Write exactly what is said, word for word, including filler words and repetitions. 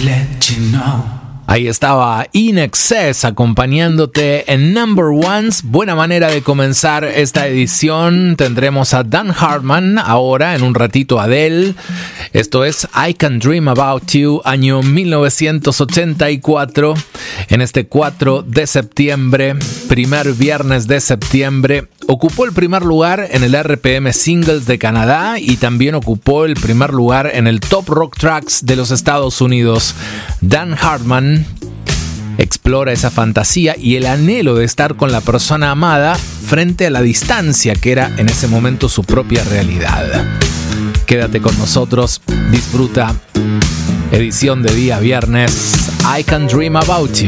let you know. Ahí estaba In Excess acompañándote en Number Ones. Buena manera de comenzar esta edición. Tendremos a Dan Hartman ahora, en un ratito Adele. Esto es I Can Dream About You, año mil novecientos ochenta y cuatro. En este cuatro de septiembre, primer viernes de septiembre, ocupó el primer lugar en el R P M Singles de Canadá y también ocupó el primer lugar en el Top Rock Tracks de los Estados Unidos. Dan Hartman explora esa fantasía y el anhelo de estar con la persona amada frente a la distancia que era en ese momento su propia realidad. Quédate con nosotros, disfruta edición de día viernes I Can Dream About You.